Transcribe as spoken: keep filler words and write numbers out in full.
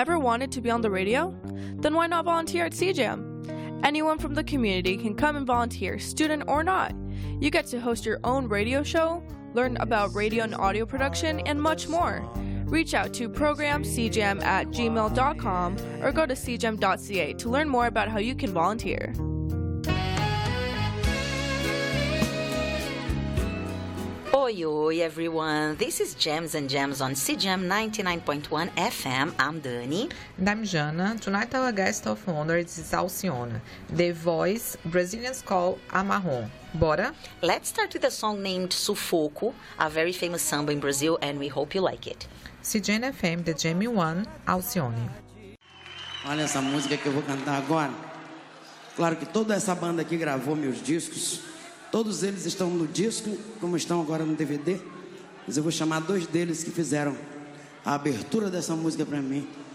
Ever wanted to be on the radio? Then why not volunteer at C JAM? Anyone from the community can come and volunteer, student or not. You get to host your own radio show, learn about radio and audio production, and much more. Reach out to programcjam at gmail dot com or go to c jam dot c a to learn more about how you can volunteer. Oi, oi, everyone. This is Jams and Jams on C JAM ninety-nine point one F M. I'm Dani. And I'm Jana. Tonight our guest of honor is Alcione, the voice Brazilians call Amarrom. Bora? Let's start with a song named Sufoco, a very famous samba in Brazil, and we hope you like it. C JAM F M, The Jamie One, Alcione. Olha essa música que eu vou cantar agora. Claro que toda essa banda aqui gravou meus discos. Todos eles estão no disco, como estão agora no D V D. Mas eu vou chamar dois deles que fizeram a abertura dessa música para mim.